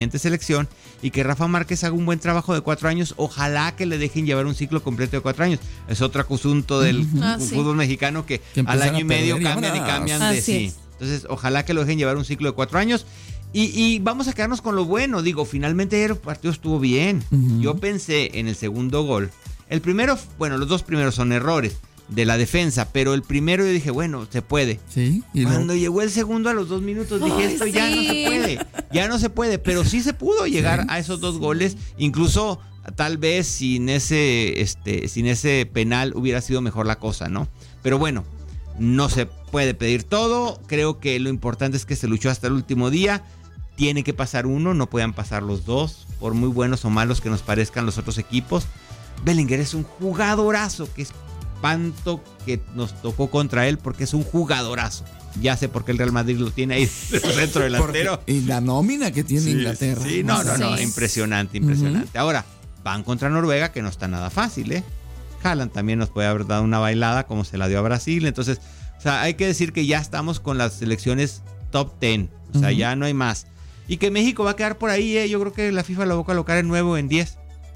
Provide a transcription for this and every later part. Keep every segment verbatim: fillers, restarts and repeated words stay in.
selección y que Rafa Márquez haga un buen trabajo de cuatro años. Ojalá que le dejen llevar un ciclo completo de cuatro años. Es otro asunto del ah, sí. fútbol mexicano que, que al año y medio perder, cambian y cambian de Así sí. es. Entonces, ojalá que lo dejen llevar un ciclo de cuatro años. Y, y vamos a quedarnos con lo bueno. Digo, finalmente ayer el partido estuvo bien. Uh-huh. Yo pensé en el segundo gol. El primero, bueno, los dos primeros son errores de la defensa, pero el primero yo dije, bueno, se puede. Sí. ¿Y Cuando no? llegó el segundo a los dos minutos dije, Ay, esto sí. ya no se puede, ya no se puede, pero sí se pudo llegar sí. a esos dos goles, incluso tal vez sin ese, este, sin ese penal hubiera sido mejor la cosa, ¿no? Pero bueno, no se puede pedir todo, creo que lo importante es que se luchó hasta el último día, tiene que pasar uno, no puedan pasar los dos, por muy buenos o malos que nos parezcan los otros equipos. Bellingham es un jugadorazo, que es espanto que nos tocó contra él porque es un jugadorazo. Ya sé por qué el Real Madrid lo tiene ahí de centro delantero. Porque, y la nómina que tiene sí, Inglaterra. Sí, no, no, no, sí. impresionante, impresionante. Uh-huh. Ahora, van contra Noruega, que no está nada fácil, ¿eh? Haaland también nos puede haber dado una bailada como se la dio a Brasil. Entonces, o sea, hay que decir que ya estamos con las selecciones top diez. O sea, uh-huh. ya no hay más. Y que México va a quedar por ahí, ¿eh? Yo creo que la FIFA lo va a colocar en nueve o en diez.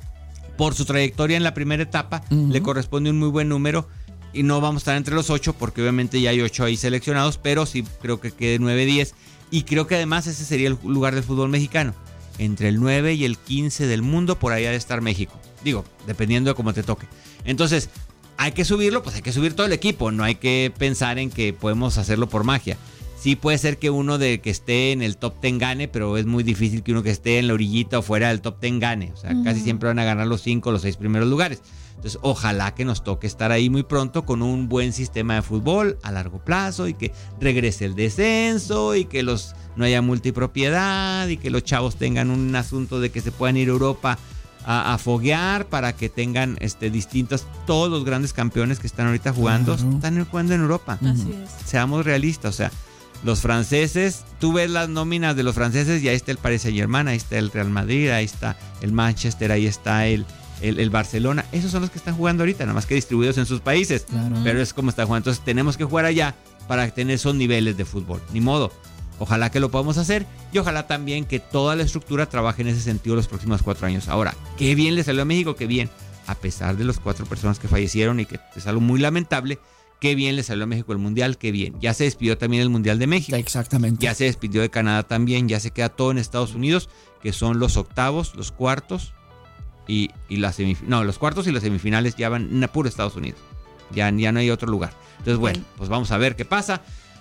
Por su trayectoria en la primera etapa, uh-huh. le corresponde un muy buen número y no vamos a estar entre los ocho porque obviamente ya hay ocho ahí seleccionados, pero sí creo que quede nueve diez y creo que además ese sería el lugar del fútbol mexicano. Entre el nueve y el quince del mundo, por ahí ha de estar México. Digo, dependiendo de cómo te toque. Entonces, hay que subirlo, pues hay que subir todo el equipo, no hay que pensar en que podemos hacerlo por magia. Sí puede ser que uno de que esté en el top diez gane, pero es muy difícil que uno que esté en la orillita o fuera del top diez gane. O sea, uh-huh. casi siempre van a ganar los cinco o los seis primeros lugares. Entonces, ojalá que nos toque estar ahí muy pronto con un buen sistema de fútbol a largo plazo y que regrese el descenso y que los no haya multipropiedad y que los chavos tengan un asunto de que se puedan ir a Europa a, a foguear para que tengan este distintas, todos los grandes campeones que están ahorita jugando, uh-huh. están jugando en Europa. Uh-huh. Así es. Seamos realistas, o sea, los franceses, tú ves las nóminas de los franceses y ahí está el Paris Saint-Germain, ahí está el Real Madrid, ahí está el Manchester, ahí está el, el, el Barcelona. Esos son los que están jugando ahorita, nada más que distribuidos en sus países. Claro. Pero es como están jugando. Entonces tenemos que jugar allá para tener esos niveles de fútbol. Ni modo. Ojalá que lo podamos hacer y ojalá también que toda la estructura trabaje en ese sentido los próximos cuatro años. Ahora, qué bien le salió a México, qué bien. A pesar de las cuatro personas que fallecieron y que es algo muy lamentable, qué bien le salió a México el Mundial, qué bien. Ya se despidió también el Mundial de México. Exactamente. Ya se despidió de Canadá también, ya se queda todo en Estados Unidos, que son los octavos, los cuartos y, y las semifinales. No, los cuartos y las semifinales ya van a puro Estados Unidos. Ya, ya no hay otro lugar. Entonces, bueno, pues vamos a ver qué pasa.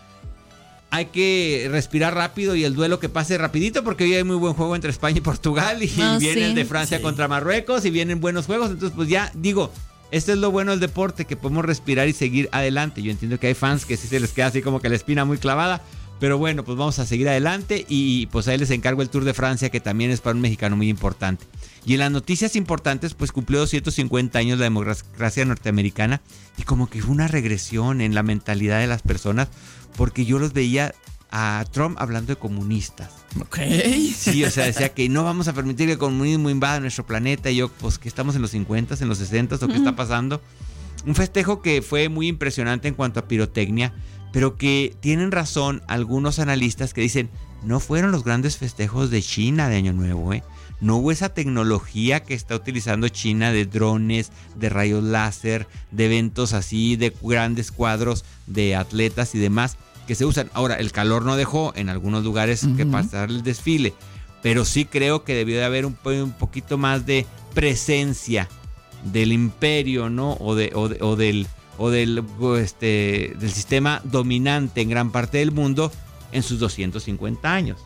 Hay que respirar rápido y el duelo que pase rapidito porque hoy hay muy buen juego entre España y Portugal y no, viene sí, el de Francia sí. contra Marruecos y vienen buenos juegos. Entonces, pues ya digo, esto es lo bueno del deporte, que podemos respirar y seguir adelante. Yo entiendo que hay fans que sí se les queda así como que la espina muy clavada, pero bueno, pues vamos a seguir adelante y pues ahí les encargo el Tour de Francia, que también es para un mexicano muy importante. Y en las noticias importantes, pues cumplió doscientos cincuenta años la democracia norteamericana y como que fue una regresión en la mentalidad de las personas, porque yo los veía a Trump hablando de comunistas. Ok. Sí, o sea, decía que no vamos a permitir que el comunismo invada nuestro planeta. Y yo, pues, ¿qué estamos en los cincuenta, en los sesenta o qué está pasando? Un festejo que fue muy impresionante en cuanto a pirotecnia, pero que tienen razón algunos analistas que dicen, no fueron los grandes festejos de China de Año Nuevo, ¿eh? No hubo esa tecnología que está utilizando China de drones, de rayos láser, de eventos así, de grandes cuadros de atletas y demás que se usan. Ahora, el calor no dejó en algunos lugares uh-huh. que pasar el desfile, pero sí creo que debió de haber un, un poquito más de presencia del imperio, ¿no? O, de, o, de, o del, o del, este, del sistema dominante en gran parte del mundo en sus doscientos cincuenta años.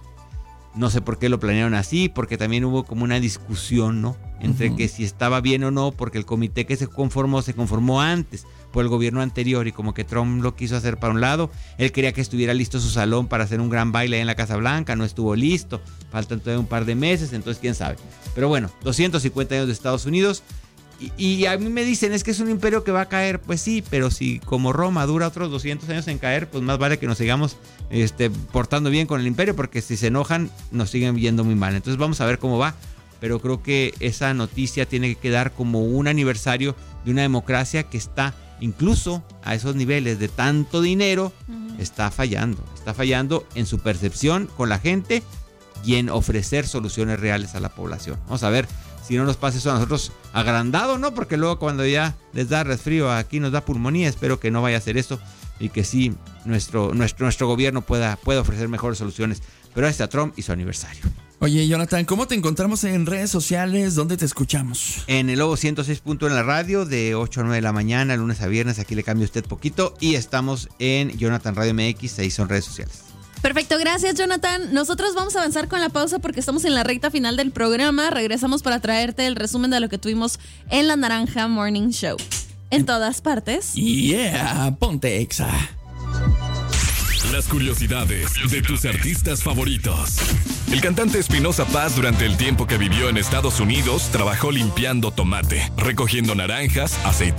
No sé por qué lo planearon así, porque también hubo como una discusión, ¿no? Entre uh-huh. que si estaba bien o no, porque el comité que se conformó, se conformó antes por el gobierno anterior y como que Trump lo quiso hacer para un lado. Él quería que estuviera listo su salón para hacer un gran baile ahí en la Casa Blanca, no estuvo listo, faltan todavía un par de meses, entonces quién sabe. Pero bueno, doscientos cincuenta años de Estados Unidos y, y a mí me dicen, es que es un imperio que va a caer, pues sí, pero si como Roma dura otros doscientos años en caer, pues más vale que nos sigamos este, portando bien con el imperio, porque si se enojan nos siguen yendo muy mal. Entonces vamos a ver cómo va, pero creo que esa noticia tiene que quedar como un aniversario de una democracia que está incluso a esos niveles de tanto dinero, uh-huh. está fallando, está fallando en su percepción con la gente y en ofrecer soluciones reales a la población. Vamos a ver si no nos pasa eso a nosotros agrandado, ¿no? Porque luego cuando ya les da resfrío, aquí nos da pulmonía. Espero que no vaya a ser eso y que sí nuestro, nuestro, nuestro gobierno pueda, pueda ofrecer mejores soluciones. Pero ahí está Trump y su aniversario. Oye, Jonathan, ¿cómo te encontramos en redes sociales? ¿Dónde te escuchamos? En el Lobo ciento seis punto en la radio, de ocho a nueve de la mañana, lunes a viernes. Aquí le cambia usted poquito. Y estamos en Jonathan Radio M X, ahí son redes sociales. Perfecto, gracias, Jonathan. Nosotros vamos a avanzar con la pausa porque estamos en la recta final del programa. Regresamos para traerte el resumen de lo que tuvimos en la Naranja Morning Show. En todas partes. Yeah, ponte Exa. Las curiosidades de tus artistas favoritos. El cantante Espinoza Paz, durante el tiempo que vivió en Estados Unidos, trabajó limpiando tomate, recogiendo naranjas, aceitunas